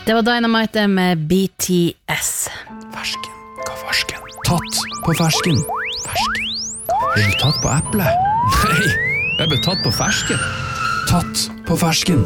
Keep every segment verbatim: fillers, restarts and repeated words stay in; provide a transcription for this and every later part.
Det var Dynamite med B T S. Fersken, hva fersken? Tatt på fersken. Fersken. Er du tatt på eple? Nei, jeg ble tatt på fersken. Tatt på fersken.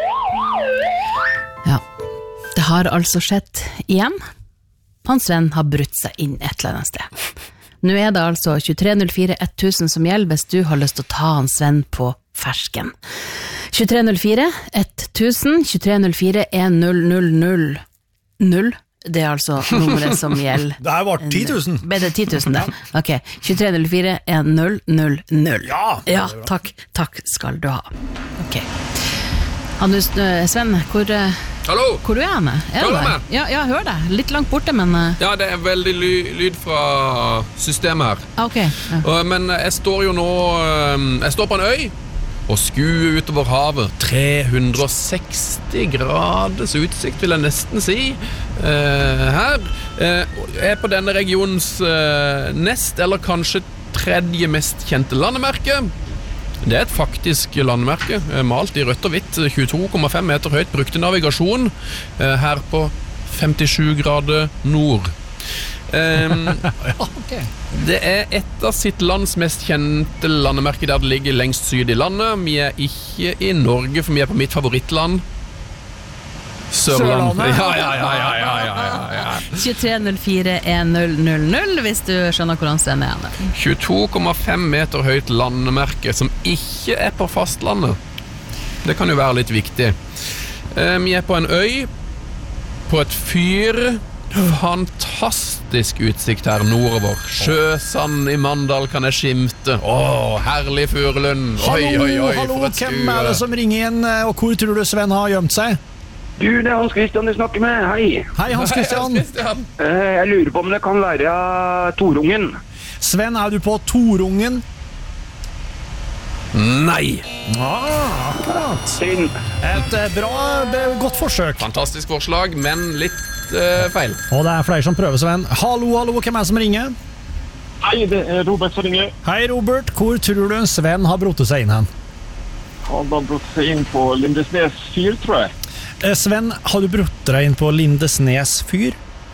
Ja, det har altså skjedd igjen. Hans Sven har brutt seg inn et eller annet sted. Nå er det altså tjuetre null fire tusen som gjelder hvis du har lyst til å ta Hans Sven på fersken. tjuetre null fire tusen, tjuetre null fire en null null null null. Det er altså nummeret som gjelder. Det her var ti tusen. Ble det ti tusen det? Ok, tjuetre null fire en null null null. Ja! Ja, takk, takk skal du ha. Ok. Han, Sven, hvor, Hallo? hvor er han? Er Hører du der? meg? Ja, ja, jeg hører deg. Litt langt borte, men... Ja, det er veldig ly lyd fra systemet her. Ok. Ja. Uh, Men jeg står jo nå um, Jeg står på en øy og skuer utover havet. tre hundre og seksti graders utsikt, vil jeg nesten si. Uh, her uh, jeg er på denne regionens uh, nest, eller kanskje tredje mest kjente landemerke. Det er et faktisk landemerke, malt i rødt og hvitt, tjueto komma fem meter høyt, brukte navigasjon her på femtisju grader nord. Um, Ja, ok. det er et av sitt lands mest kjente landemerke der det ligger lengst syd i landet. Vi er ikke i Norge, for vi er på mitt favorittland. Sørland. Sørlandet. Ja, ja, ja, ja, ja, ja, ja, ja. tjuetre null fire en null null null hvis du skjønner hvordan Sven er. tjueto komma fem meter høyt landemerke som ikke er på fastlandet. Det kan jo være litt viktig. Eh, Vi er på en øy, på et fyr. Fantastisk utsikt her nordover. Sjøsand i Mandal kan jeg skimte. Åh, herlig Furulund. Oi, Hallo, oi, oi, hallo, for et hvem er det skue. som ringer inn, og hvor tror du Sven har gjemt seg? Du, det er Hans Christian du snakker med. Hei. Hei, Hans Christian. Christian. Eh, jeg lurer på om det kan være Torungen. Sven, er du på Torungen? Nei. Ah, akkurat. Synd. Et eh, bra, be- godt forsøk. Fantastisk forslag, men litt eh, feil. Og det er flere som prøver, Sven. Hallo, hallo, hvem er det som ringer? Hei, det er Robert som ringer. Hei, Robert. Hvor tror du Sven har brotet seg inn hen? Han har brutt seg inn på Lindesnes fyr, tror jeg. Eh, Sven, har du brotet deg inn på Lindesnes fyr?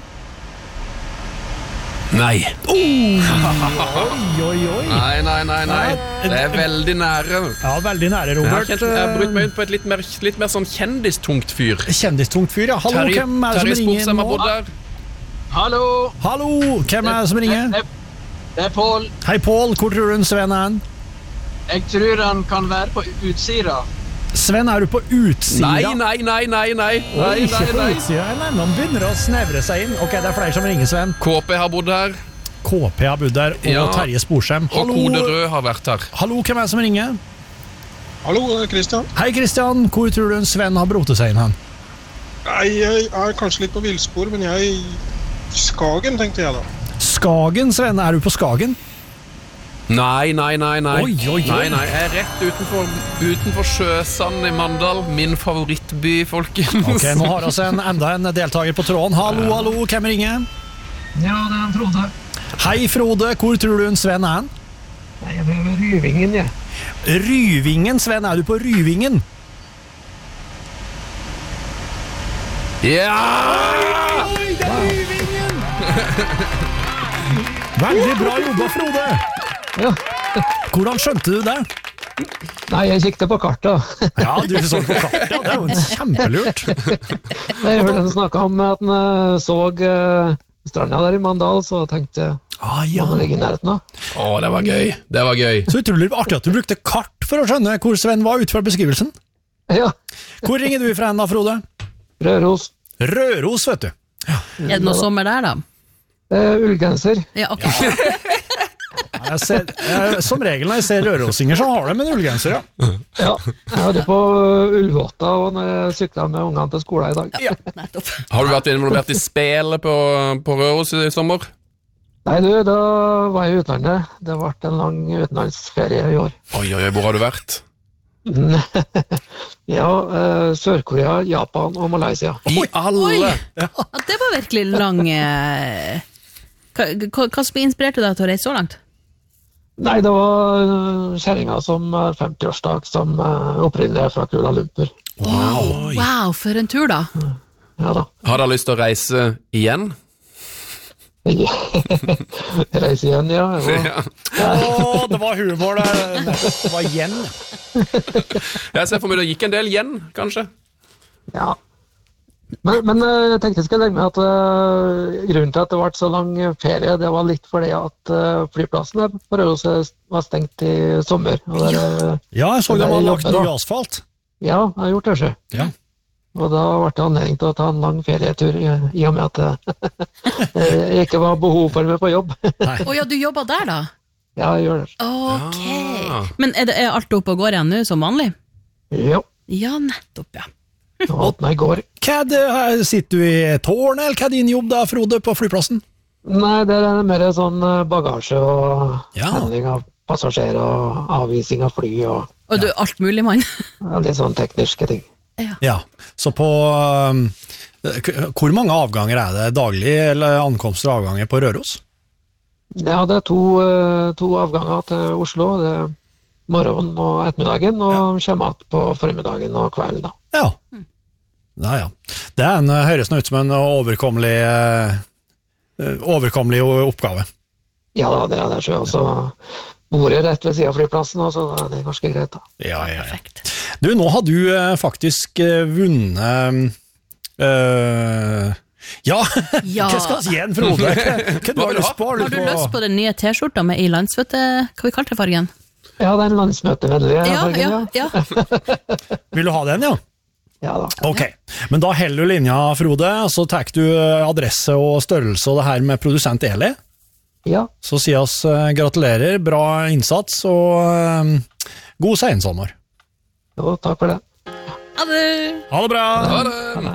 Nei. Oi, oi, oi. Nei, nei, nei, nei. Det er veldig nære. Ja, veldig nære, Jeg har, Robert. kjent, jeg har brutt meg ut på et litt mer, litt mer sånn kjendistungt fyr. Eh, Kjendistungt fyr, ja. Hallo, Terje, hvem er det Terje som ringer Sporsem inn har bodd nå? der. Hallo, Hallo, hvem er det som ringer? det, det er Paul. Hei, Pål. Hvor tror du Sven er hen? Jeg tror han kan være på utsida. Sven, er du på utsida? Nei, nei, nei, nei, nei. Oi, Nei, ikke nei, på nei. utsida. Nei, nå begynner det å snevre seg inn. Ok, det er flere som ringer, Sven. K P har bodd her, K P har bodd der, og Ja. Terje Sporsem. og Kode Rød har vært her. Hallo, hvem er det som ringer? Hallo, det er Christian. Hei, Kristian. Hvor tror du Sven har brotet seg inn hen? Nei, jeg er kanskje litt på villspor, men jeg Skagen, tenkte jeg da. Skagen, Sven. Er du på Skagen? Nei, nei, nei, nei. Oi, oi, oi. Nei, nei, jeg er rett utenfor, utenfor Sjøsand i Mandal. Min favorittby, folkens. Ok, nå har vi en, enda en deltaker på tråden. Hallo, hallo, hvem ringer? Ja, det er Frode. Hei, Frode. Hvor tror du en Sven er hen? Nei, jeg er ved Ryvingen, jeg. Ryvingen, Sven. Er du på Ryvingen? Ja! Oi, det er Ryvingen! Veldig bra jobba, Frode. Ja. Hvordan skjønte du det? Nei, jeg kikket på kartet. Ja, du så på kartet. Det er jo en kjempelurt. Jeg hørte han snakket om at han eh, så uh, stranda der i Mandal, så tenkte jeg, Ah, ja. må han ligge i nærheten da? Å, det var gøy. Det var gøy. Så utrolig artig at du brukte kart for å skjønne hvor Sven var ut fra beskrivelsen. Ja, Hvor ringer du fra henne da, Frode? Røros. Røros, vet du. Er det noe sommer der, da? Uh, ullgenser. Ja, ok. Jeg ser, jeg, som regel når jeg ser rørosinger, så har de en ullgenser, ja. Ja, jeg hadde på Ullvåta, og når jeg syklet med ungene til skolen i dag. Ja, nettopp. Har du vært involvert i spelet på, på Røros i sommer? Nei, du, da var jeg i utlandet. Det ble en lang utenlandsferie i år. Oi, oi, oi, hvor har du vært? Ja, eh, Sør-Korea, Japan og Malaysia. I alle! Ja, det var virkelig lang... eh, Hva, hva, hva som inspirerte deg til å reise så langt? Nei, det var uh, kjerringa som har femti-årsdag, som uh, opprinnelig er fra Kuala Lumpur. Wow, wow, for en tur da. Ja da. Har dere lyst til å reise igjen? Reise igjen, ja. Ja. Å, det var humor der. Det var igjen. Jeg ser for meg det gikk en del igjen, kanskje. Ja. Men, men jeg tenkte jeg skulle legge med at uh, grunnen til at det ble så lang ferie, det var litt fordi at uh, flyplassen der på Røros var stengt i sommer. Og der, uh, Ja, jeg så det der var lagt jobber, ny da. asfalt. Ja, jeg har gjort det selv. Ja. Og da ble det anledning til å ta en lang ferietur i, i og med at det det ikke var behov for meg på jobb. Å ja, du jobber der da? Ja, jeg gjør det. Ok. Ja. Men er, det, er alt oppe og går igjen nå som vanlig? Ja, Ja, nettopp, ja. jeg åpnet i går. Hva er det, her sitter du i tårnet, eller hva er din jobb da, Frode, på flyplassen? Nei, det er mer sånn uh, bagasje og Ja. handling av passasjerer og avvising av fly og Og du er alt mulig, mann. ja, litt sånn tekniske ting. Ja, så på um, k- hvor mange avganger er det daglig, eller ankomster og avganger på Røros? Ja, det er to, uh, to avganger til Oslo. Det er morgenen og ettermiddagen, og kommer att på formiddagen og kvelden da. Ja. Ja, ja. Det er en, høres nå ut som en overkommelig, eh, overkommelig oppgave. Ja da, det er det selv. Så bor jeg rett ved siden av flyplassen, og så det er ganske greit da. Ja, ja, ja. Perfekt. Du, nå har du eh, faktisk eh, vunnet eh, ja, Ja. hva skal jeg si igjen, Frode? Hva, hva du Hva har vil du lyst ha? på? Har du lyst på den nye T-skjorta med i landsføtte, hva vi kalte det fargen? Ja, det er en landsmøtevennlig Ja, fargen, ja, ja. Vil du ha den, ja? Ja da. Ok, men da heller du linja, Frode, så tar du adresse og størrelse og det her med produsent Eli. Ja, Så sier oss eh, gratulerer, bra innsats og eh, god seinsommer. jo, takk for det. Ha det! Ha det bra! Ha det!